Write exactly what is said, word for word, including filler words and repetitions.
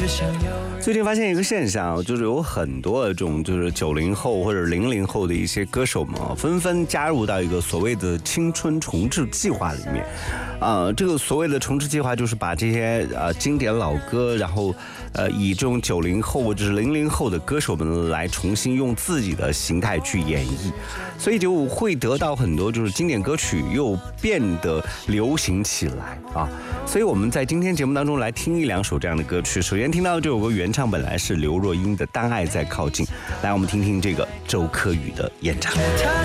最近发现一个现象，就是有很多的这种就是九零后或者零零后的一些歌手们啊，纷纷加入到一个所谓的青春重置计划里面。啊、呃，这个所谓的重置计划就是把这些呃经典老歌，然后呃以这种九零后或者是零零后的歌手们来重新用自己的形态去演绎，所以就会得到很多就是经典歌曲又变得流行起来啊。所以我们在今天节目当中来听一两首这样的歌曲。首先听到这首歌原唱本来是刘若英的《当爱在靠近》，来我们听听这个周柯宇的演唱。